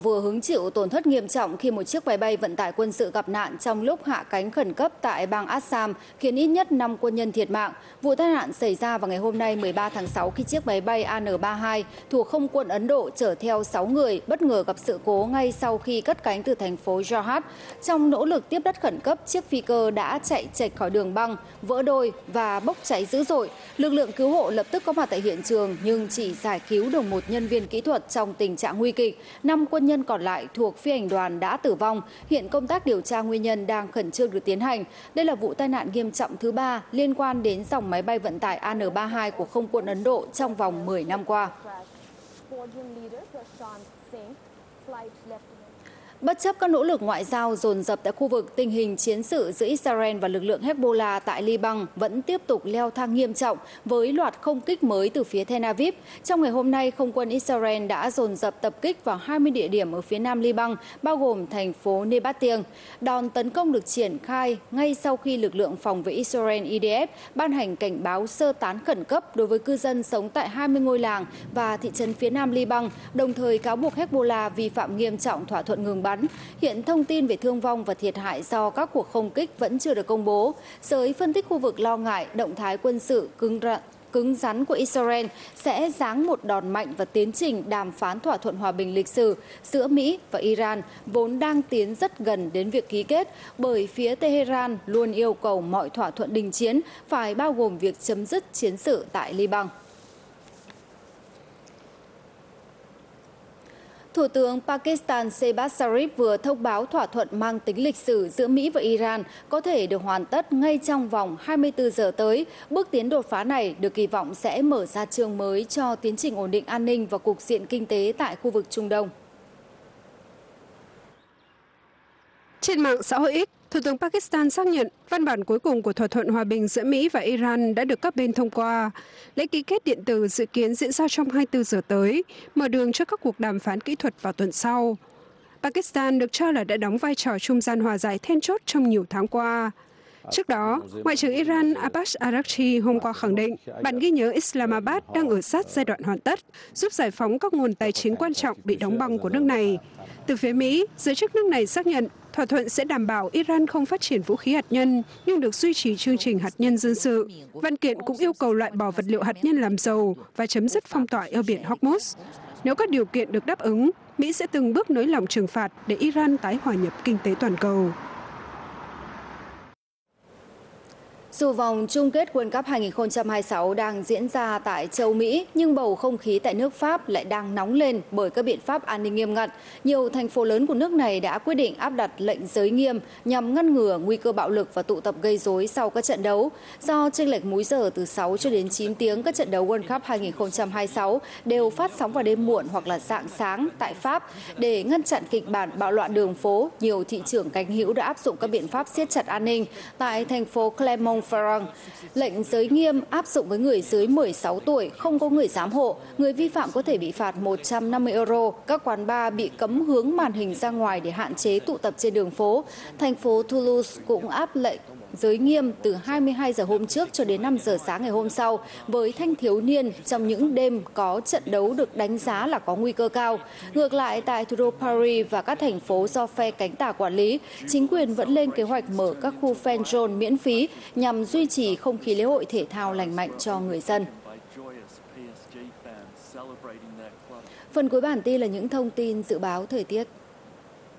Vừa hứng chịu tổn thất nghiêm trọng khi một chiếc máy bay vận tải quân sự gặp nạn trong lúc hạ cánh khẩn cấp tại bang Assam, khiến ít nhất 5 quân nhân thiệt mạng. Vụ tai nạn xảy ra vào ngày hôm nay 13 tháng 6 khi chiếc máy bay AN-32 thuộc Không quân Ấn Độ chở theo 6 người bất ngờ gặp sự cố ngay sau khi cất cánh từ thành phố Jorhat. Trong nỗ lực tiếp đất khẩn cấp, chiếc phi cơ đã chạy chệch khỏi đường băng, vỡ đôi và bốc cháy dữ dội. Lực lượng cứu hộ lập tức có mặt tại hiện trường nhưng chỉ giải cứu được một nhân viên kỹ thuật trong tình trạng nguy kịch. 5 quân nhân còn lại thuộc phi hành đoàn đã tử vong. Hiện công tác điều tra nguyên nhân đang khẩn trương được tiến hành. Đây là vụ tai nạn nghiêm trọng thứ 3 liên quan đến dòng máy bay vận tải AN-32 của Không quân Ấn Độ trong vòng 10 năm qua. Bất chấp các nỗ lực ngoại giao dồn dập tại khu vực, tình hình chiến sự giữa Israel và lực lượng Hezbollah tại Liban vẫn tiếp tục leo thang nghiêm trọng với loạt không kích mới từ phía Tel Aviv. Trong ngày hôm nay, không quân Israel đã dồn dập tập kích vào 20 địa điểm ở phía nam Liban, bao gồm thành phố Nebatia. Đòn tấn công được triển khai ngay sau khi lực lượng phòng vệ Israel IDF ban hành cảnh báo sơ tán khẩn cấp đối với cư dân sống tại 20 ngôi làng và thị trấn phía nam Liban, đồng thời cáo buộc Hezbollah vi phạm nghiêm trọng thỏa thuận ngừng bắn. Hiện thông tin về thương vong và thiệt hại do các cuộc không kích vẫn chưa được công bố. Giới phân tích khu vực lo ngại động thái quân sự cứng rắn của Israel sẽ giáng một đòn mạnh vào tiến trình đàm phán thỏa thuận hòa bình lịch sử giữa Mỹ và Iran, vốn đang tiến rất gần đến việc ký kết, bởi phía Tehran luôn yêu cầu mọi thỏa thuận đình chiến phải bao gồm việc chấm dứt chiến sự tại Liban. Thủ tướng Pakistan Shehbaz Sharif vừa thông báo thỏa thuận mang tính lịch sử giữa Mỹ và Iran có thể được hoàn tất ngay trong vòng 24 giờ tới. Bước tiến đột phá này được kỳ vọng sẽ mở ra chương mới cho tiến trình ổn định an ninh và cục diện kinh tế tại khu vực Trung Đông. Trên mạng xã hội X, Thủ tướng Pakistan xác nhận văn bản cuối cùng của thỏa thuận hòa bình giữa Mỹ và Iran đã được các bên thông qua. Lễ ký kết điện tử dự kiến diễn ra trong 24 giờ tới, mở đường cho các cuộc đàm phán kỹ thuật vào tuần sau. Pakistan được cho là đã đóng vai trò trung gian hòa giải then chốt trong nhiều tháng qua. Trước đó, Ngoại trưởng Iran Abbas Araghchi hôm qua khẳng định bản ghi nhớ Islamabad đang ở sát giai đoạn hoàn tất, giúp giải phóng các nguồn tài chính quan trọng bị đóng băng của nước này. Từ phía Mỹ, giới chức nước này xác nhận thỏa thuận sẽ đảm bảo Iran không phát triển vũ khí hạt nhân nhưng được duy trì chương trình hạt nhân dân sự. Văn kiện cũng yêu cầu loại bỏ vật liệu hạt nhân làm dầu và chấm dứt phong tỏa eo biển Hormuz. Nếu các điều kiện được đáp ứng, Mỹ sẽ từng bước nới lỏng trừng phạt để Iran tái hòa nhập kinh tế toàn cầu. Dù vòng chung kết World Cup 2026 đang diễn ra tại châu Mỹ, nhưng bầu không khí tại nước Pháp lại đang nóng lên bởi các biện pháp an ninh nghiêm ngặt. Nhiều thành phố lớn của nước này đã quyết định áp đặt lệnh giới nghiêm nhằm ngăn ngừa nguy cơ bạo lực và tụ tập gây rối sau các trận đấu. Do chênh lệch múi giờ từ 6 cho đến 9 tiếng, các trận đấu World Cup 2026 đều phát sóng vào đêm muộn hoặc là rạng sáng tại Pháp. Để ngăn chặn kịch bản bạo loạn đường phố, nhiều thị trưởng cánh hữu đã áp dụng các biện pháp siết chặt an ninh. Tại thành phố Clermont-Ferrand, lệnh giới nghiêm áp dụng với người dưới 16 tuổi, không có người giám hộ. Người vi phạm có thể bị phạt 150 euro. Các quán bar bị cấm hướng màn hình ra ngoài để hạn chế tụ tập trên đường phố. Thành phố Toulouse cũng áp lệnh giới nghiêm từ 22 giờ hôm trước cho đến 5 giờ sáng ngày hôm sau với thanh thiếu niên trong những đêm có trận đấu được đánh giá là có nguy cơ cao. Ngược lại, tại thủ đô Paris và các thành phố do phe cánh tả quản lý, chính quyền vẫn lên kế hoạch mở các khu fan zone miễn phí nhằm duy trì không khí lễ hội thể thao lành mạnh cho người dân. Phần cuối bản tin là những thông tin dự báo thời tiết.